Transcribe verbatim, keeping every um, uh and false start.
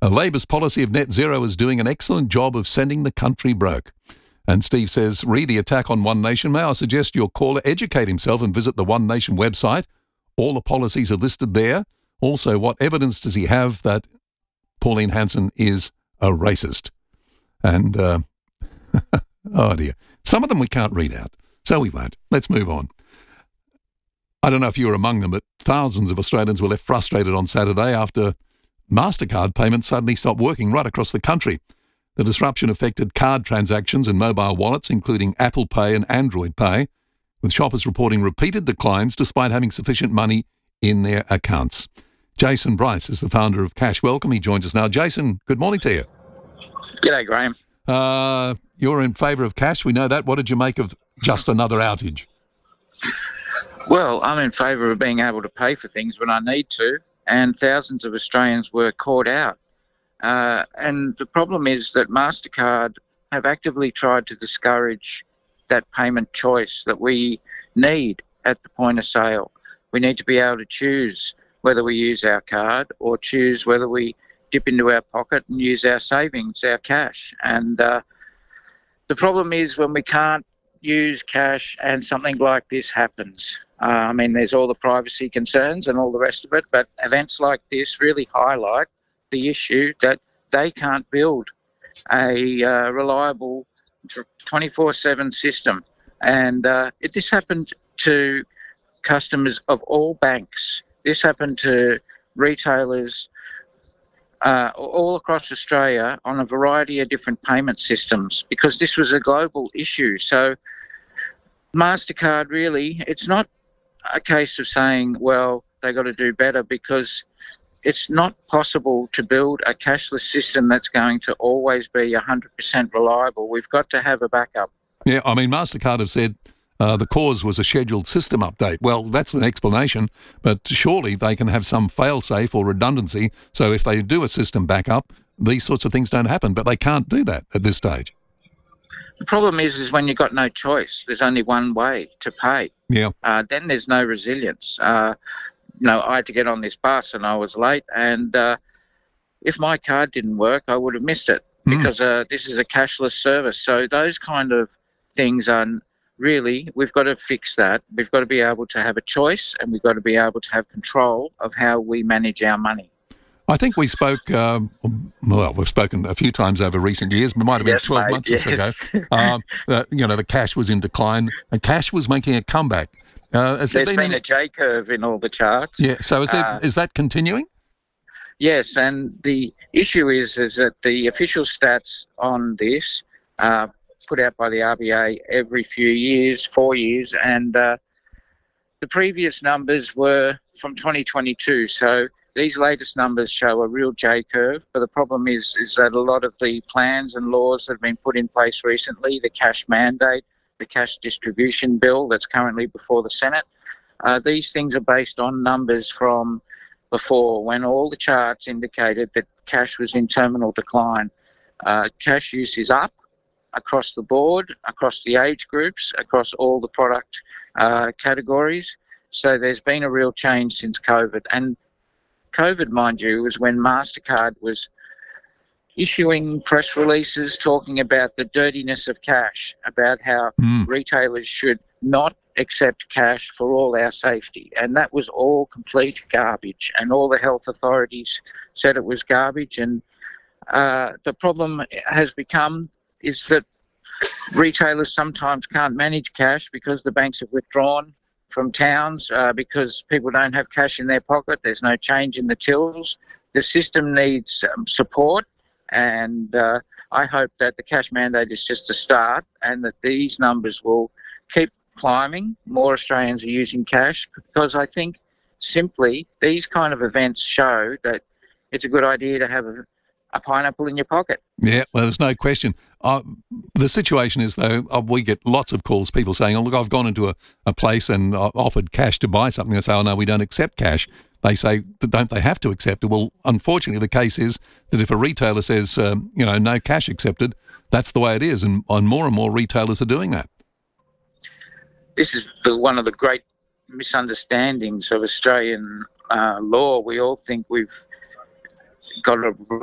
Labor's policy of net zero is doing an excellent job of sending the country broke. And Steve says, read the attack on One Nation. May I suggest your caller educate himself and visit the One Nation website. All the policies are listed there. Also, what evidence does he have that Pauline Hanson is a racist? And, uh, oh dear, some of them we can't read out, so we won't. Let's move on. I don't know if you were among them, but thousands of Australians were left frustrated on Saturday after MasterCard payments suddenly stopped working right across the country. The disruption affected card transactions and mobile wallets, including Apple Pay and Android Pay, with shoppers reporting repeated declines despite having sufficient money in their accounts. Jason Bryce is the founder of Cash Welcome. He joins us now. Jason, good morning to you. G'day, Graham. Uh, you're in favour of cash. We know that. What did you make of just another outage? Well, I'm in favour of being able to pay for things when I need to, and thousands of Australians were caught out. Uh, and the problem is that MasterCard have actively tried to discourage that payment choice that we need at the point of sale. We need to be able to choose whether we use our card or choose whether we dip into our pocket and use our savings, our cash. And uh, the problem is when we can't use cash and something like this happens. Uh, I mean, there's all the privacy concerns and all the rest of it, but events like this really highlight the issue that they can't build a uh, reliable twenty-four seven system. And uh, it, this happened to customers of all banks. This happened to retailers uh, all across Australia on a variety of different payment systems because this was a global issue. So MasterCard really, it's not a case of saying, well, they got to do better, because it's not possible to build a cashless system that's going to always be one hundred percent reliable. We've got to have a backup. Yeah, I mean, MasterCard have said uh, the cause was a scheduled system update. Well, that's an explanation, but surely they can have some fail-safe or redundancy, so if they do a system backup, these sorts of things don't happen, but they can't do that at this stage. The problem is, is when you've got no choice, there's only one way to pay. Yeah. Uh, then there's no resilience. Uh, you know, I had to get on this bus and I was late, and uh, if my card didn't work, I would have missed it Mm. because uh, this is a cashless service. So those kind of things are really, we've got to fix that. We've got to be able to have a choice, and we've got to be able to have control of how we manage our money. I think we spoke, um, well, we've spoken a few times over recent years, it might have been Yes, twelve mate, months yes. or so ago. Um, uh, you know, the cash was in decline and cash was making a comeback. Uh, has there There's been been any- a J-curve in all the charts. Yeah, so is, there, Uh, is that continuing? Yes, and the issue is is that the official stats on this uh, put out by the R B A every few years, four years, and uh, the previous numbers were from twenty twenty-two. So these latest numbers show a real J-curve, but the problem is is that a lot of the plans and laws that have been put in place recently, the cash mandate, the cash distribution bill that's currently before the Senate, uh, these things are based on numbers from before, when all the charts indicated that cash was in terminal decline. Uh, cash use is up across the board, across the age groups, across all the product uh, categories. So there's been a real change since COVID. And COVID, mind you, was when MasterCard was issuing press releases talking about the dirtiness of cash, about how Mm. retailers should not accept cash for all our safety. And that was all complete garbage. And all the health authorities said it was garbage. And uh, the problem has become is that retailers sometimes can't manage cash because the banks have withdrawn from towns, uh, because people don't have cash in their pocket. There's no change in the tills. The system needs um, support. And uh, I hope that the cash mandate is just a start, and that these numbers will keep climbing. More Australians are using cash, because I think simply these kind of events show that it's a good idea to have a, a pineapple in your pocket. Yeah, well, there's no question. Uh, the situation is, though, uh, we get lots of calls, people saying, oh, look, I've gone into a, a place and uh, offered cash to buy something. They say, oh, no, we don't accept cash. They say, don't they have to accept it? Well, unfortunately, the case is that if a retailer says, um, you know, no cash accepted, that's the way it is. And, and more and more retailers are doing that. This is the, one of the great misunderstandings of Australian uh, law. We all think we've got a